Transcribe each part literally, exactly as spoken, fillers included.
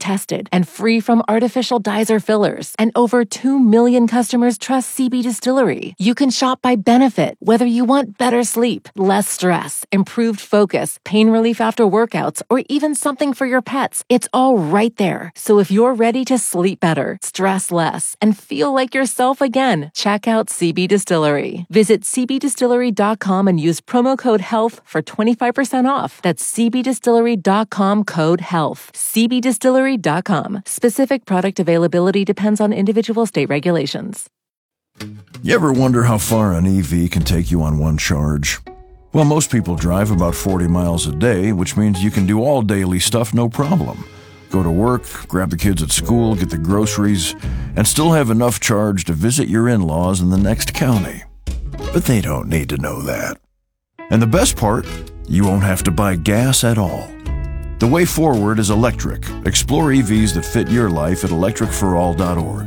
tested and free from artificial dyes or fillers. And over two million customers trust C B Distillery. You can shop by benefit, whether you want better sleep, less stress, improved focus, pain relief after workouts, or even something for your pets. It's all right there. So if you're ready to sleep better, stress less, and feel like yourself again, check out C B Distillery. Visit c b distillery dot com and use promo code HEALTH for twenty-five percent off. That's c b distillery dot com code HEALTH. c b distillery dot com. Specific product availability depends on individual state regulations. You ever wonder how far an E V can take you on one charge? Well, most people drive about forty miles a day, which means you can do all daily stuff no problem. Go to work, grab the kids at school, get the groceries, and still have enough charge to visit your in-laws in the next county. But they don't need to know that. And the best part, you won't have to buy gas at all. The way forward is electric. Explore E Vs that fit your life at electric for all dot org.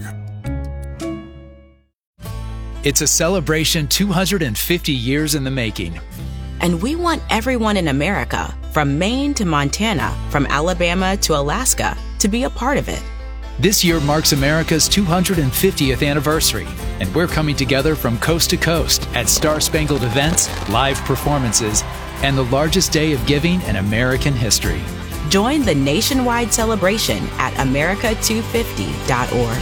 It's a celebration two hundred fifty years in the making. And we want everyone in America, from Maine to Montana, from Alabama to Alaska, to be a part of it. This year marks America's two hundred fiftieth anniversary, and we're coming together from coast to coast at Star-Spangled events, live performances, and the largest day of giving in American history. Join the nationwide celebration at america two fifty dot org.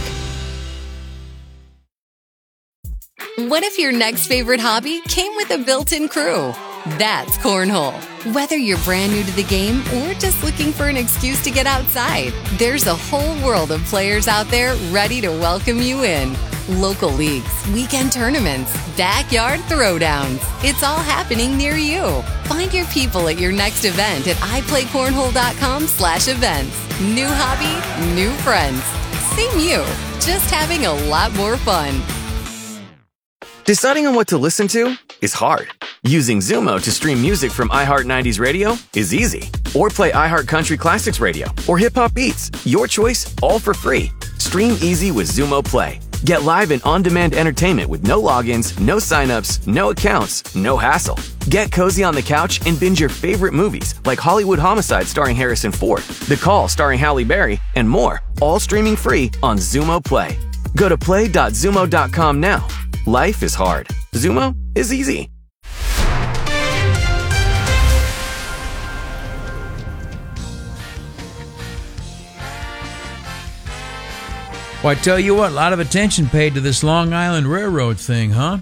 What if your next favorite hobby came with a built-in crew? That's Cornhole. Whether you're brand new to the game or just looking for an excuse to get outside, there's a whole world of players out there ready to welcome you in. Local leagues, weekend tournaments, backyard throwdowns. It's all happening near you. Find your people at your next event at i play cornhole dot com slash events. New hobby, new friends. Same you, just having a lot more fun. Deciding on what to listen to is hard. Using Zumo to stream music from iHeart nineties Radio is easy. Or play iHeart Country Classics Radio or Hip Hop Beats. Your choice, all for free. Stream easy with Zumo Play. Get live and on-demand entertainment with no logins, no signups, no accounts, no hassle. Get cozy on the couch and binge your favorite movies like Hollywood Homicide starring Harrison Ford, The Call starring Halle Berry, and more, all streaming free on Zumo Play. Go to play dot zumo dot com now. Life is hard. Zumo is easy. Well, I tell you what, a lot of attention paid to this Long Island Railroad thing, huh?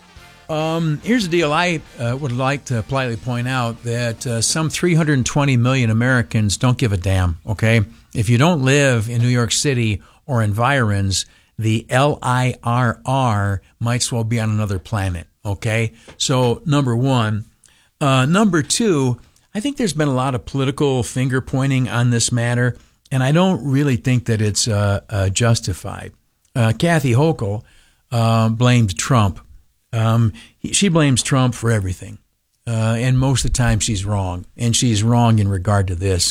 Um, here's the deal. I uh, would like to politely point out that uh, some three hundred twenty million Americans don't give a damn, okay? If you don't live in New York City or environs, the L I R R might as well be on another planet, okay? So, number one. Uh, number two, I think there's been a lot of political finger-pointing on this matter, and I don't really think that it's uh, uh, justified. Uh, Kathy Hochul uh, blamed Trump. Um, he, she blames Trump for everything, uh, and most of the time she's wrong, and she's wrong in regard to this.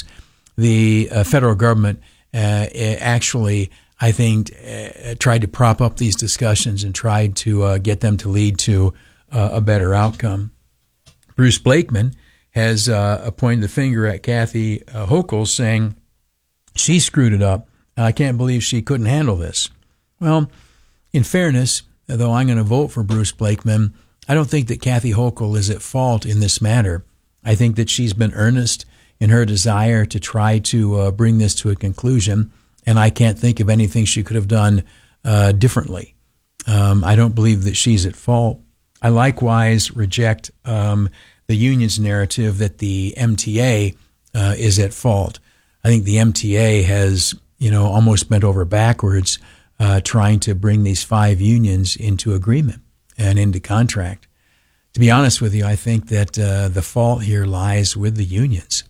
The uh, federal government uh, actually, I think, uh, tried to prop up these discussions and tried to uh, get them to lead to uh, a better outcome. Bruce Blakeman has uh, pointed the finger at Kathy uh, Hochul, saying she screwed it up. I can't believe she couldn't handle this. Well, in fairness, though I'm going to vote for Bruce Blakeman, I don't think that Kathy Hochul is at fault in this matter. I think that she's been earnest in her desire to try to uh, bring this to a conclusion, and I can't think of anything she could have done uh, differently. Um, I don't believe that she's at fault. I likewise reject um, the union's narrative that the M T A uh, is at fault. I think the M T A has, you know, almost bent over backwards uh, trying to bring these five unions into agreement and into contract. To be honest with you, I think that uh, the fault here lies with the unions.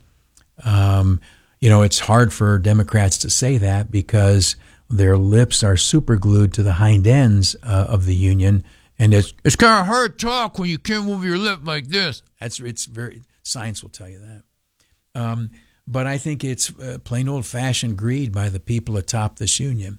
Um, you know, it's hard for Democrats to say that because their lips are super glued to the hind ends uh, of the union. And it's it's kind of hard to talk when you can't move your lip like this. That's it's very science will tell you that. Um, but I think it's uh, plain old-fashioned greed by the people atop this union,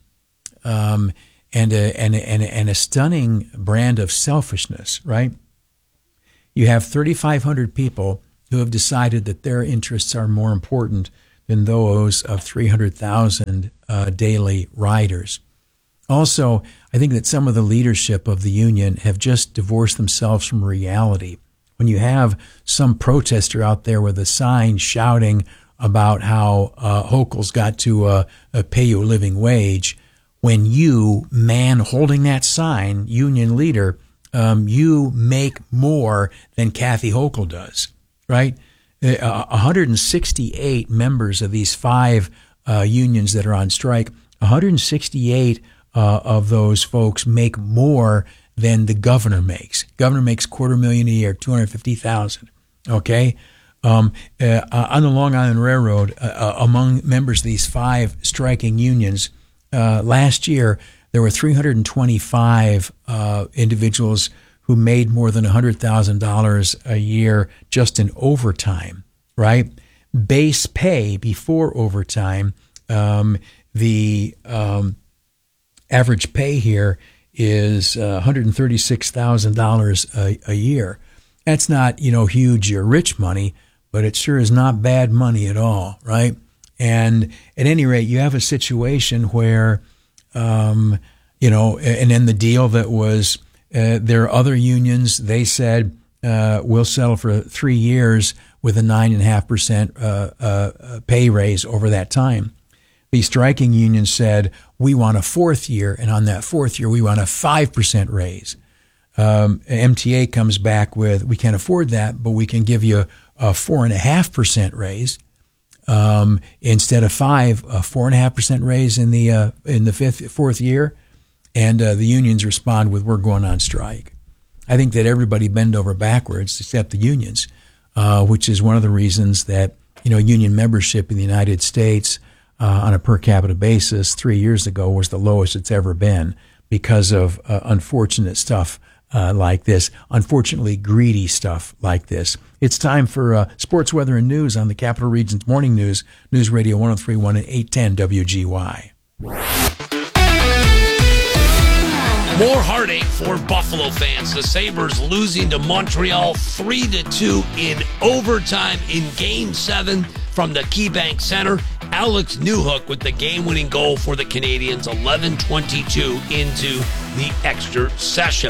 um, and a, and a, and a, and a stunning brand of selfishness. Right? You have thirty-five hundred people who have decided that their interests are more important than those of three hundred thousand uh, daily riders. Also, I think that some of the leadership of the union have just divorced themselves from reality. When you have some protester out there with a sign shouting about how uh, Hochul's got to uh, uh, pay you a living wage, when you, man holding that sign, union leader, um, you make more than Kathy Hochul does, right? Uh, one hundred sixty-eight members of these five uh, unions that are on strike, one hundred sixty-eight uh, of those folks make more than the governor makes. Governor makes quarter million a year, two hundred fifty thousand. Okay, um, uh, uh, on the Long Island Railroad, uh, uh, among members of these five striking unions, uh, last year there were three hundred twenty-five uh, individuals who made more than one hundred thousand dollars a year just in overtime. Right, base pay before overtime. Um, the um, average pay here is uh, one hundred thirty-six thousand dollars a, a year. That's not, you know, huge or rich money, but it sure is not bad money at all, right? And at any rate, you have a situation where, um, you know, and then the deal that was, uh, there are other unions, they said, uh, we'll settle for three years with a nine point five percent uh, uh, pay raise over that time. The striking union said, we want a fourth year, and on that fourth year, we want a five percent raise. Um, M T A comes back with, we can't afford that, but we can give you a four point five percent raise. Um, instead of five, a four point five percent raise in the uh, in the fifth, fourth year. And uh, the unions respond with, we're going on strike. I think that everybody bend over backwards except the unions, uh, which is one of the reasons that, you know, union membership in the United States Uh, on a per capita basis three years ago was the lowest it's ever been because of uh, unfortunate stuff uh, like this, unfortunately greedy stuff like this. It's time for uh, sports, weather, and news on the Capital Region's Morning News, News Radio one oh three point one and eight ten W G Y. More heartache for Buffalo fans. The Sabres losing to Montreal three to two in overtime in Game seven from the KeyBank Center. Alex Newhook with the game-winning goal for the Canadiens, eleven twenty-two into the extra session.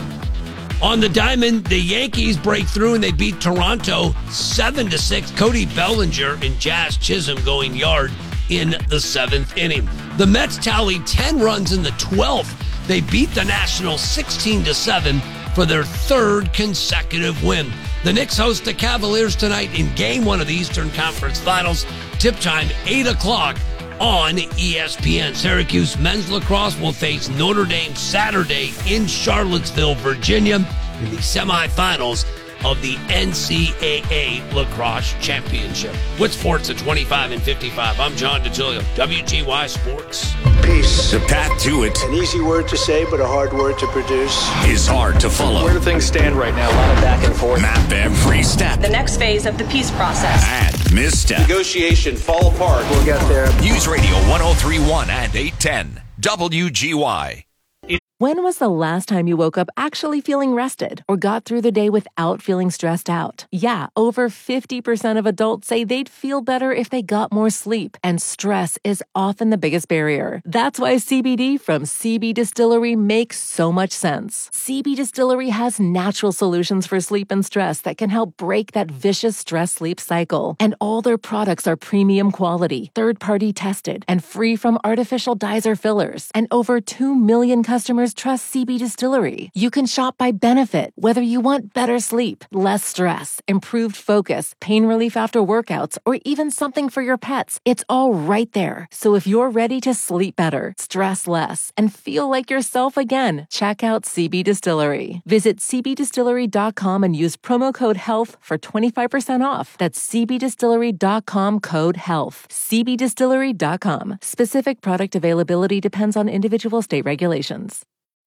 On the diamond, the Yankees break through and they beat Toronto seven to six. Cody Bellinger and Jazz Chisholm going yard in the seventh inning. The Mets tallied ten runs in the twelfth. They beat the Nationals sixteen to seven for their third consecutive win. The Knicks host the Cavaliers tonight in Game one of the Eastern Conference Finals. Tip time, eight o'clock on E S P N. Syracuse men's lacrosse will face Notre Dame Saturday in Charlottesville, Virginia, in the semifinals of the N C A A Lacrosse Championship. With sports at twenty-five and fifty-five, I'm John DeTilio, W G Y Sports. Peace. The path to it. An easy word to say, but a hard word to produce. Is hard to follow. Where do things stand right now? A lot of back and forth. Map every step. The next phase of the peace process. And misstep. Negotiation fall apart. We'll get there. News Radio one oh three point one and eight ten W G Y. When was the last time you woke up actually feeling rested or got through the day without feeling stressed out? Yeah, over fifty percent of adults say they'd feel better if they got more sleep, and stress is often the biggest barrier. That's why C B D from C B Distillery makes so much sense. C B Distillery has natural solutions for sleep and stress that can help break that vicious stress-sleep cycle. And all their products are premium quality, third-party tested, and free from artificial dyes or fillers. And over two million customers trust C B Distillery. You can shop by benefit, whether you want better sleep, less stress, improved focus, pain relief after workouts, or even something for your pets. It's all right there. So if you're ready to sleep better, stress less, and feel like yourself again, check out C B Distillery. Visit c b distillery dot com and use promo code HEALTH for twenty-five percent off. That's c b distillery dot com code HEALTH. c b distillery dot com. Specific product availability depends on individual state regulations.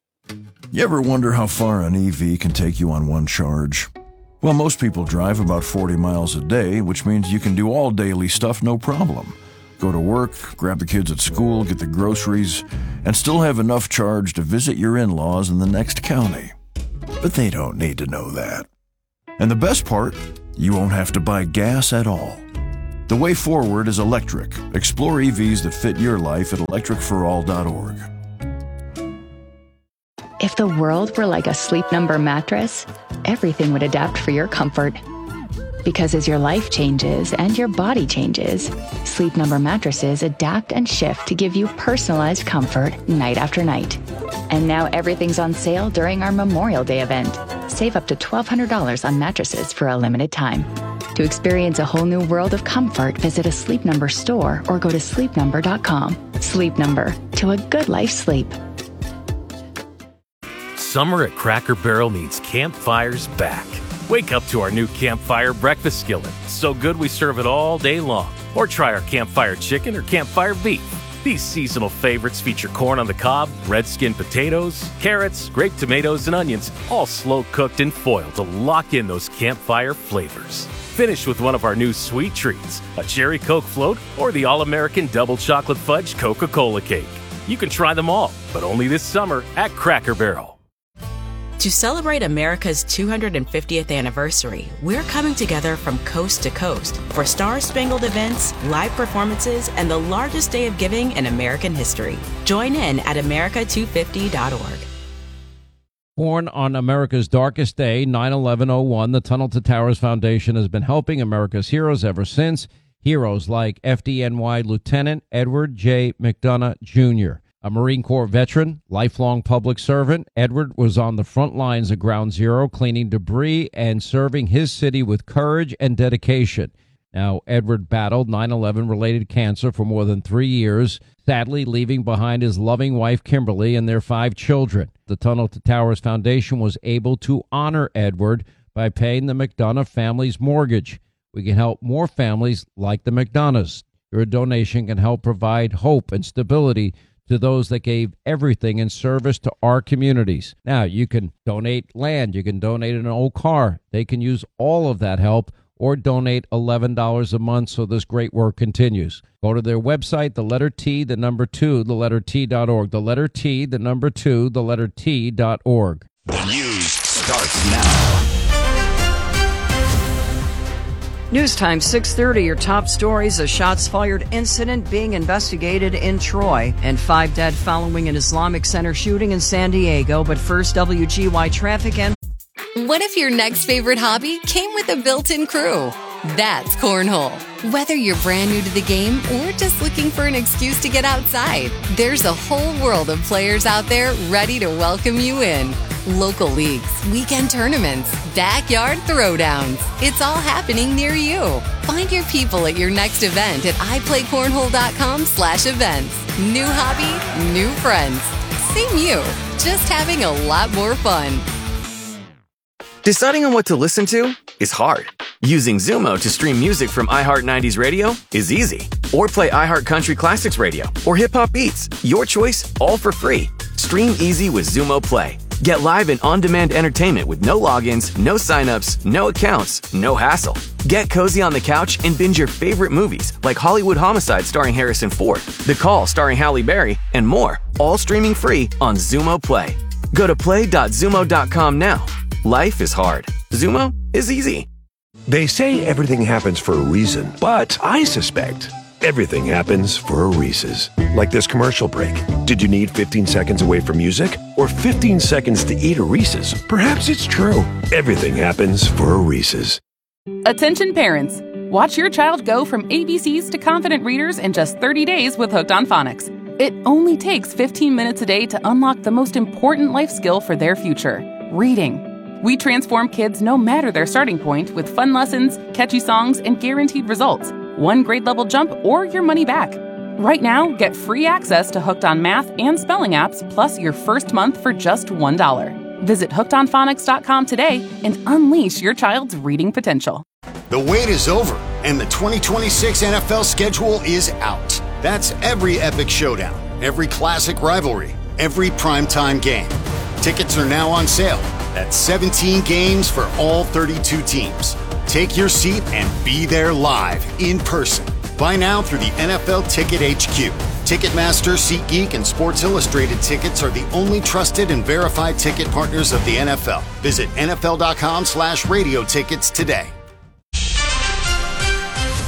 You ever wonder how far an E V can take you on one charge? Well, most people drive about forty miles a day, which means you can do all daily stuff no problem. Go to work, grab the kids at school, get the groceries, and still have enough charge to visit your in-laws in the next county. But they don't need to know that. And the best part, you won't have to buy gas at all. The way forward is electric. Explore E Vs that fit your life at electric for all dot org. If the world were like a Sleep Number mattress, everything would adapt for your comfort. Because as your life changes and your body changes, Sleep Number mattresses adapt and shift to give you personalized comfort night after night. And now everything's on sale during our Memorial Day event. Save up to twelve hundred dollars on mattresses for a limited time. To experience a whole new world of comfort, visit a Sleep Number store or go to sleep number dot com. Sleep Number, to a good life sleep. Summer at Cracker Barrel means campfires back. Wake up to our new Campfire breakfast skillet. So good we serve it all day long. Or try our Campfire chicken or Campfire beef. These seasonal favorites feature corn on the cob, red skin potatoes, carrots, grape tomatoes, and onions, all slow cooked in foil to lock in those campfire flavors. Finish with one of our new sweet treats, a cherry Coke float or the all-American double chocolate fudge Coca-Cola cake. You can try them all, but only this summer at Cracker Barrel. To celebrate America's two hundred fiftieth anniversary, we're coming together from coast to coast for star-spangled events, live performances, and the largest day of giving in American history. Join in at america two fifty dot org. Born on America's darkest day, nine eleven oh one, the Tunnel to Towers Foundation has been helping America's heroes ever since. Heroes like F D N Y Lieutenant Edward J. McDonough, Junior A Marine Corps veteran, lifelong public servant, Edward was on the front lines of Ground Zero, cleaning debris and serving his city with courage and dedication. Now, Edward battled nine eleven-related cancer for more than three years, sadly leaving behind his loving wife, Kimberly, and their five children. The Tunnel to Towers Foundation was able to honor Edward by paying the McDonough family's mortgage. We can help more families like the McDonoughs. Your donation can help provide hope and stability to those that gave everything in service to our communities. Now, you can donate land, you can donate an old car. They can use all of that help or donate eleven dollars a month so this great work continues. Go to their website, the letter T, the number two, the letter T dot org. The letter T, the number two, the letter T dot org. The news starts now. News time, six thirty. Your top stories: a shots fired incident being investigated in Troy, and five dead following an Islamic Center shooting in San Diego. But first, W G Y traffic and... What if your next favorite hobby came with a built-in crew? That's Cornhole. Whether you're brand new to the game or just looking for an excuse to get outside, there's a whole world of players out there ready to welcome you in. Local leagues, weekend tournaments, backyard throwdowns. It's all happening near you. Find your people at your next event at i play cornhole dot com slash events. New hobby, new friends. Same you, just having a lot more fun. Deciding on what to listen to is hard. Using Zumo to stream music from iHeart nineties Radio is easy. Or play iHeart Country Classics Radio or Hip Hop Beats. Your choice, all for free. Stream easy with Zumo Play. Get live and on-demand entertainment with no logins, no signups, no accounts, no hassle. Get cozy on the couch and binge your favorite movies like Hollywood Homicide starring Harrison Ford, The Call starring Halle Berry, and more, all streaming free on Zumo Play. Go to play dot zumo dot com now. Life is hard. Zumo is easy. They say everything happens for a reason, but I suspect everything happens for a Reese's. Like this commercial break. Did you need fifteen seconds away from music? Or fifteen seconds to eat a Reese's? Perhaps it's true. Everything happens for a Reese's. Attention parents. Watch your child go from A B Cs to confident readers in just thirty days with Hooked on Phonics. It only takes fifteen minutes a day to unlock the most important life skill for their future, reading. We transform kids no matter their starting point with fun lessons, catchy songs, and guaranteed results. One grade level jump or your money back. Right now, get free access to Hooked on Math and spelling apps, plus your first month for just one dollar. Visit hooked on phonics dot com today and unleash your child's reading potential. The wait is over, and the twenty twenty-six N F L schedule is out. That's every epic showdown, every classic rivalry, every primetime game. Tickets are now on sale. That's seventeen games for all thirty-two teams. Take your seat and be there live, in person. Buy now through the N F L Ticket H Q. Ticketmaster, SeatGeek, and Sports Illustrated tickets are the only trusted and verified ticket partners of the N F L. Visit N F L dot com slash radio tickets today.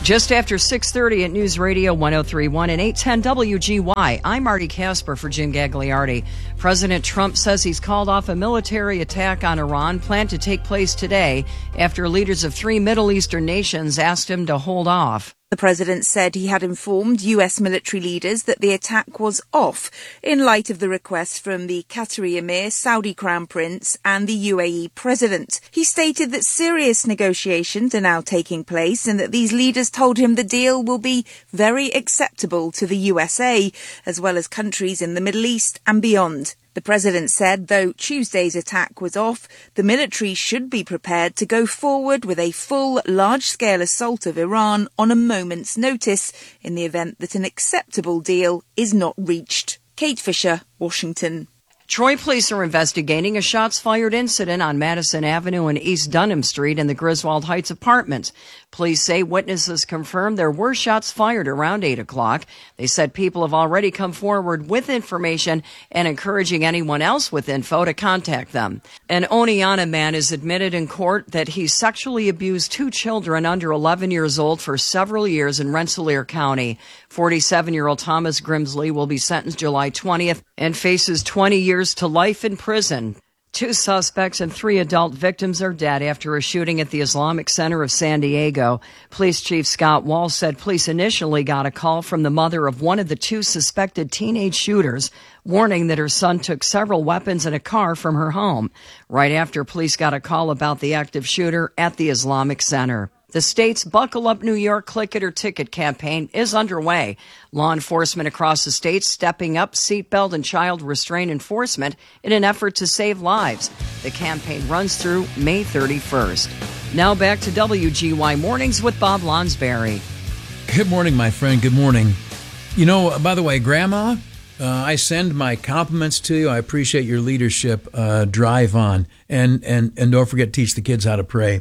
Just after six thirty at News Radio one oh three point one and eight ten W G Y. I'm Marty Casper for Jim Gagliardi. President Trump says he's called off a military attack on Iran planned to take place today after leaders of three Middle Eastern nations asked him to hold off. The president said he had informed U S military leaders that the attack was off in light of the request from the Qatari Emir, Saudi Crown Prince and the U A E president. He stated that serious negotiations are now taking place and that these leaders told him the deal will be very acceptable to the U S A, as well as countries in the Middle East and beyond. The president said, though Tuesday's attack was off, the military should be prepared to go forward with a full, large-scale assault of Iran on a moment's notice in the event that an acceptable deal is not reached. Kate Fisher, Washington. Troy police are investigating a shots-fired incident on Madison Avenue and East Dunham Street in the Griswold Heights apartment. Police say witnesses confirmed there were shots fired around eight o'clock. They said people have already come forward with information and encouraging anyone else with info to contact them. An Oneonta man is admitted in court that he sexually abused two children under eleven years old for several years in Rensselaer County. forty-seven-year-old Thomas Grimsley will be sentenced July twentieth and faces twenty years to life in prison. Two suspects and three adult victims are dead after a shooting at the Islamic Center of San Diego. Police Chief Scott Wall said police initially got a call from the mother of one of the two suspected teenage shooters, warning that her son took several weapons and a car from her home. Right after, police got a call about the active shooter at the Islamic Center. The state's Buckle Up New York Click It or Ticket campaign is underway. Law enforcement across the state stepping up seatbelt and child restraint enforcement in an effort to save lives. The campaign runs through May thirty-first. Now back to W G Y Mornings with Bob Lonsberry. Good morning, my friend. Good morning. You know, by the way, Grandma, uh, I send my compliments to you. I appreciate your leadership. Uh, drive on. And, and, and don't forget to teach the kids how to pray.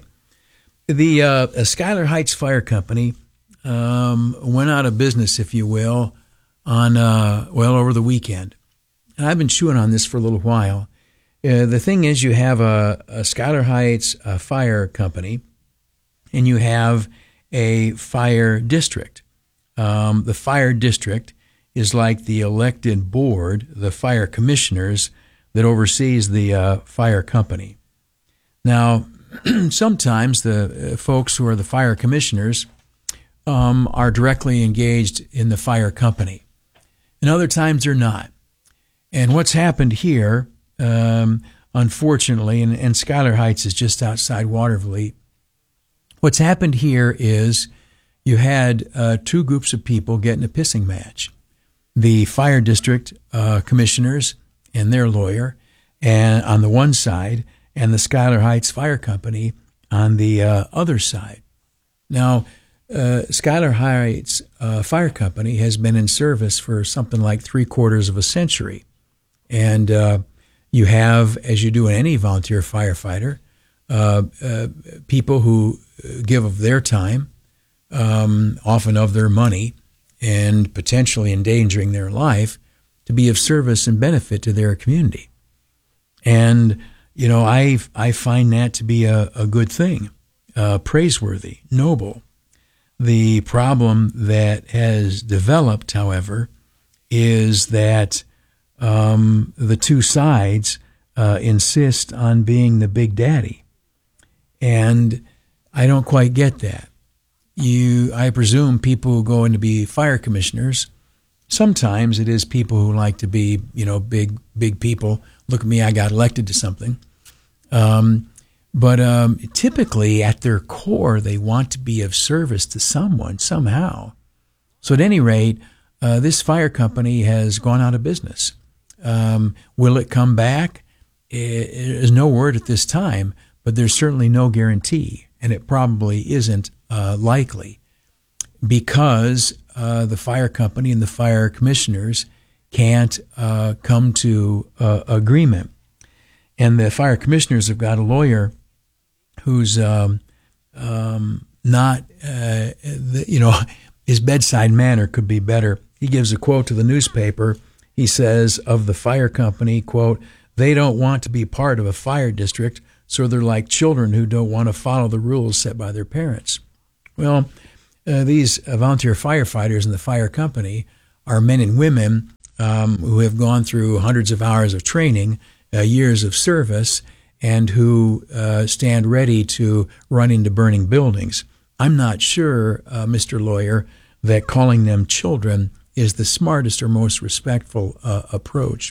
The uh, Schuyler Heights Fire Company um, went out of business, if you will, on uh, well over the weekend. And I've been chewing on this for a little while. Uh, the thing is, you have a, a Schuyler Heights uh, Fire Company, and you have a fire district. Um, the fire district is like the elected board, the fire commissioners that oversees the uh, fire company. Now, sometimes the uh, folks who are the fire commissioners um, are directly engaged in the fire company. And other times they're not. And what's happened here, um, unfortunately, and, and Schuyler Heights is just outside Watervliet, what's happened here is you had uh, two groups of people get in a pissing match. The fire district uh, commissioners and their lawyer, and on the one side, and the Schuyler Heights Fire Company on the uh, other side. Now, uh, Schuyler Heights uh, Fire Company has been in service for something like three quarters of a century. And uh, you have, as you do in any volunteer firefighter, uh, uh, people who give of their time, um, often of their money, and potentially endangering their life to be of service and benefit to their community. And You know, I I find that to be a, a good thing, uh, praiseworthy, noble. The problem that has developed, however, is that um, the two sides uh, insist on being the big daddy. And I don't quite get that. You, I presume people who go in to be fire commissioners, sometimes it is people who like to be, you know, big, big people. Look at me, I got elected to something. Um, but um, typically, at their core, they want to be of service to someone somehow. So at any rate, uh, this fire company has gone out of business. Um, will it come back? There's no word at this time, but there's certainly no guarantee, and it probably isn't uh, likely because uh, the fire company and the fire commissioners can't uh, come to uh, agreement. And the fire commissioners have got a lawyer who's um, um, not, uh, the, you know, his bedside manner could be better. He gives a quote to the newspaper. He says of the fire company, quote, "They don't want to be part of a fire district, so they're like children who don't want to follow the rules set by their parents." Well, uh, these uh, volunteer firefighters in the fire company are men and women um, who have gone through hundreds of hours of training, uh, years of service, and who uh, stand ready to run into burning buildings. I'm not sure, uh, Mister Lawyer, that calling them children is the smartest or most respectful uh, approach.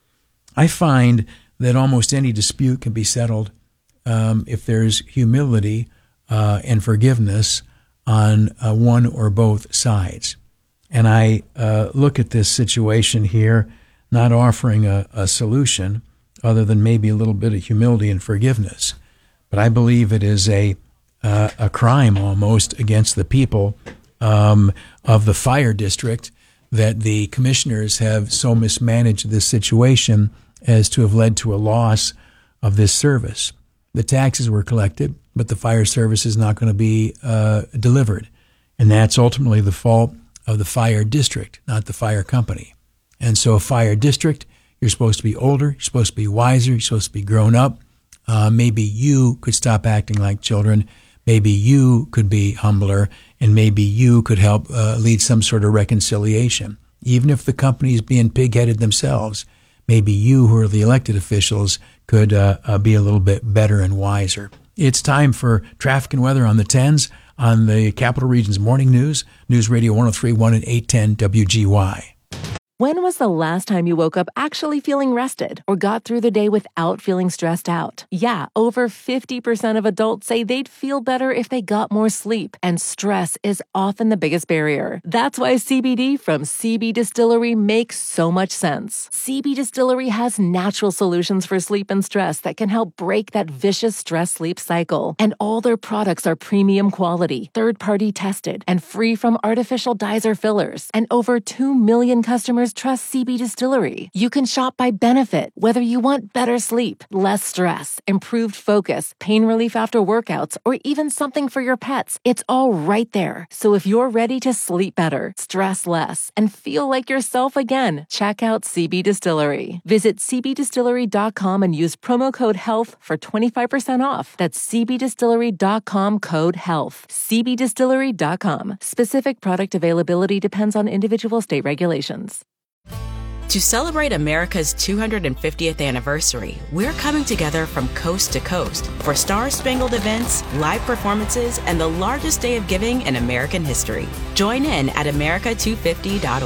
I find that almost any dispute can be settled um, if there's humility uh, and forgiveness on uh, one or both sides. And I uh, look at this situation here, not offering a, a solution other than maybe a little bit of humility and forgiveness. But I believe it is a uh, a crime almost against the people um, of the fire district that the commissioners have so mismanaged this situation as to have led to a loss of this service. The taxes were collected, but the fire service is not going to be uh, delivered. And that's ultimately the fault of the fire district, not the fire company. And so a fire district, you're supposed to be older, you're supposed to be wiser, you're supposed to be grown up. Uh, maybe you could stop acting like children. Maybe you could be humbler, and maybe you could help uh, lead some sort of reconciliation. Even if the company is being pig-headed themselves, maybe you, who are the elected officials, could uh, uh, be a little bit better and wiser. It's time for traffic and weather on the tens on the Capital Region's Morning News, News Radio one oh three point one and eight ten W G Y. When was the last time you woke up actually feeling rested or got through the day without feeling stressed out? Yeah, over fifty percent of adults say they'd feel better if they got more sleep, and stress is often the biggest barrier. That's why C B D from C B Distillery makes so much sense. C B Distillery has natural solutions for sleep and stress that can help break that vicious stress-sleep cycle. And all their products are premium quality, third-party tested, and free from artificial dyes or fillers. And over two million customers trust C B Distillery. You can shop by benefit, whether you want better sleep, less stress, improved focus, pain relief after workouts, or even something for your pets. It's all right there. So if you're ready to sleep better, stress less, and feel like yourself again, check out C B Distillery. Visit c b distillery dot com and use promo code HEALTH for twenty-five percent off. That's c b distillery dot com code HEALTH. c b distillery dot com. Specific product availability depends on individual state regulations. To celebrate America's two hundred fiftieth anniversary, we're coming together from coast to coast for star-spangled events, live performances, and the largest day of giving in American history. Join in at america two fifty dot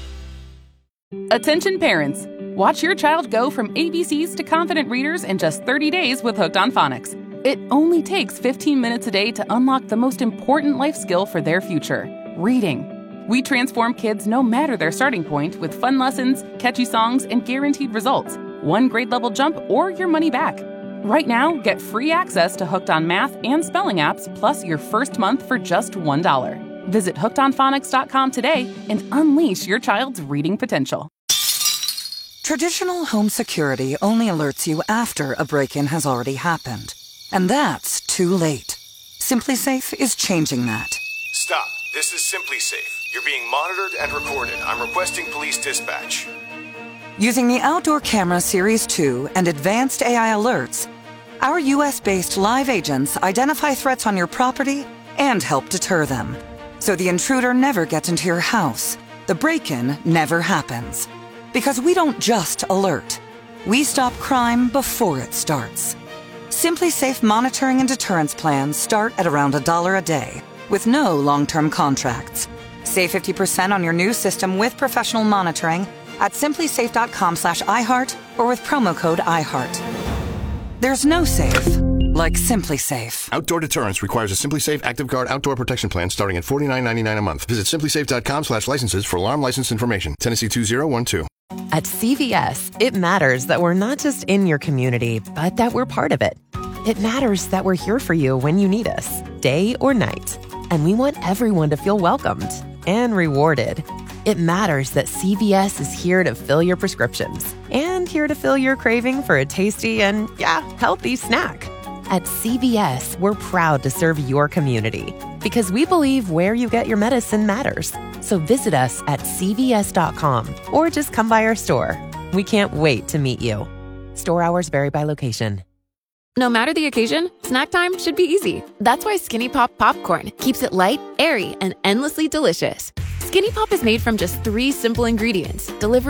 org. Attention parents! Watch your child go from A B Cs to confident readers in just thirty days with Hooked on Phonics. It only takes fifteen minutes a day to unlock the most important life skill for their future, reading. We transform kids no matter their starting point with fun lessons, catchy songs, and guaranteed results. One grade level jump or your money back. Right now, get free access to Hooked on Math and Spelling apps, plus your first month for just one dollar. Visit hooked on phonics dot com today and unleash your child's reading potential. Traditional home security only alerts you after a break-in has already happened. And that's too late. SimpliSafe is changing that. Stop. This is SimpliSafe. You're being monitored and recorded. I'm requesting police dispatch. Using the Outdoor Camera Series two and advanced A I alerts, our U S-based live agents identify threats on your property and help deter them. So the intruder never gets into your house. The break-in never happens. Because we don't just alert. We stop crime before it starts. SimpliSafe monitoring and deterrence plans start at around a dollar a day, with no long-term contracts. Save fifty percent on your new system with professional monitoring at simplysafe dot com slash iHeart or with promo code iHeart. There's no safe like SimpliSafe. Outdoor deterrence requires a SimpliSafe ActiveGuard outdoor protection plan starting at forty-nine ninety-nine a month. Visit simplysafe dot com slash licenses for alarm license information. Tennessee two zero one two. At C V S, it matters that we're not just in your community, but that we're part of it. It matters that we're here for you when you need us, day or night. And we want everyone to feel welcomed and rewarded. It matters that C V S is here to fill your prescriptions and here to fill your craving for a tasty and, yeah, healthy snack. At C V S, we're proud to serve your community because we believe where you get your medicine matters. So visit us at c v s dot com or just come by our store. We can't wait to meet you. Store hours vary by location. No matter the occasion, snack time should be easy. That's why Skinny Pop Popcorn keeps it light, airy, and endlessly delicious. Skinny Pop is made from just three simple ingredients, delivering